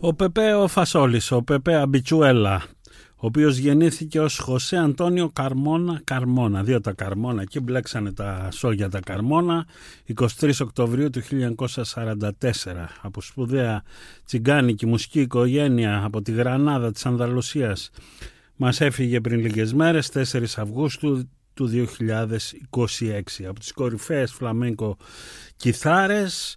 Ο Πεπέ ο Φασόλης, ο Πεπέ Αμπιτσουέλα, ο οποίος γεννήθηκε ως Χωσέ Αντώνιο Καρμόνα, δύο τα Καρμόνα, εκεί μπλέξανε τα σόγια τα Καρμόνα, 23 Οκτωβρίου του 1944, από σπουδαία τσιγκάνικη μουσική οικογένεια από τη Γρανάδα της Ανδαλουσίας. Μας έφυγε πριν λίγες μέρες, 4 Αυγούστου του 2026, από τις κορυφαίες φλαμέγκο κιθάρες,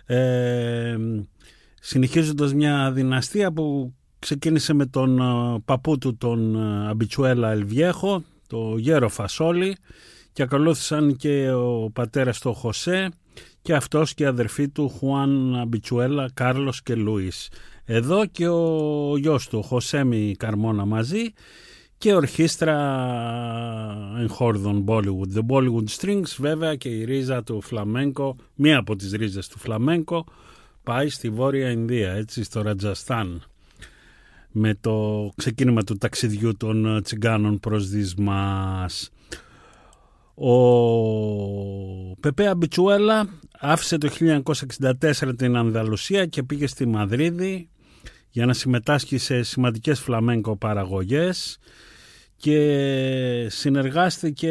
συνεχίζοντας μια δυναστεία που ξεκίνησε με τον παππού του, τον Αμπιτσουέλα Ελβιέχο, το γέρο Φασόλη, και ακολούθησαν και ο πατέρας του Χωσέ και αυτός και οι αδερφοί του Χουάν Αμπιτσουέλα, Κάρλος και Λούις. Εδώ και ο γιος του, Χωσέμι Καρμόνα, μαζί, και ορχήστρα εγχόρδων Bollywood, The Bollywood Strings, βέβαια, και η ρίζα του φλαμέγκο, μία από τις ρίζες του φλαμέγκο, πάει στη Βόρεια Ινδία, έτσι, στο Ρατζαστάν, με το ξεκίνημα του ταξιδιού των τσιγκάνων προς Δυσμάς. Ο Πεπέ Αμπιτσουέλα άφησε το 1964 την Ανδαλουσία και πήγε στη Μαδρίδη για να συμμετάσχει σε σημαντικές φλαμέγκο παραγωγές και συνεργάστηκε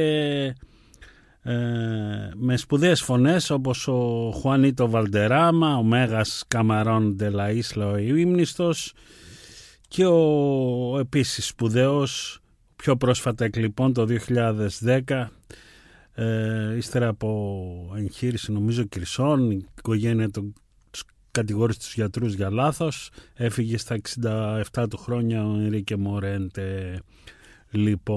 με σπουδαίες φωνές όπως ο Χουανίτο Βαλτεράμα, ο Μέγας Καμαρόν Ντελα Ίσλα ο Ύμνηστος και ο επίσης σπουδαίος, πιο πρόσφατα εκλειπών το 2010, ύστερα από εγχείρηση νομίζω Κυρσών, η οικογένεια τους κατηγόρησε τους γιατρούς για λάθος, έφυγε στα 67 του χρόνια ο Ενρίκε Μορέντε. Λοιπόν,